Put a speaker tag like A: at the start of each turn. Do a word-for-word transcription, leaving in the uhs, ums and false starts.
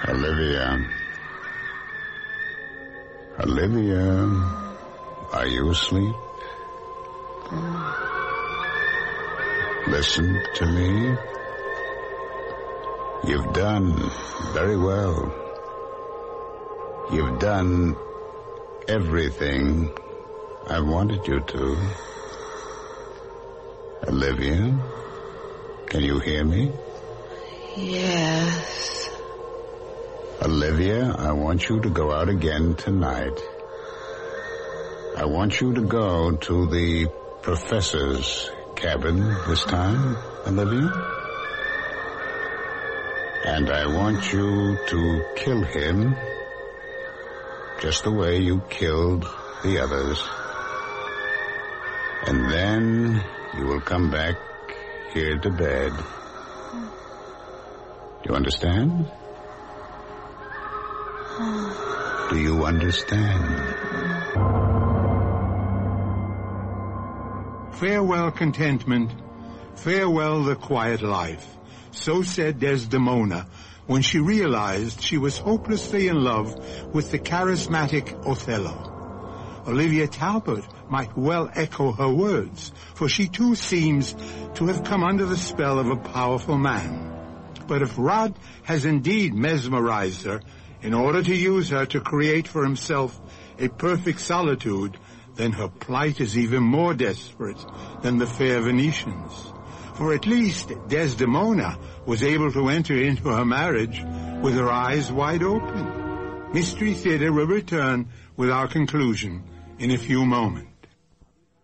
A: Olivia. Olivia, are you asleep? Listen to me. You've done very well. You've done everything I wanted you to. Olivia, can you hear me?
B: Yes.
A: Olivia, I want you to go out again tonight. I want you to go to the professor's cabin this time, Olivia. And I want you to kill him just the way you killed the others. And then you will come back here to bed. Do you understand? Do you understand?
C: Farewell, contentment. Farewell, the quiet life. So said Desdemona when she realized she was hopelessly in love with the charismatic Othello. Olivia Talbot might well echo her words, for she too seems to have come under the spell of a powerful man. But if Rod has indeed mesmerized her in order to use her to create for himself a perfect solitude, then her plight is even more desperate than the fair Venetians. For at least Desdemona was able to enter into her marriage with her eyes wide open. Mystery Theater will return with our conclusion in a few moments.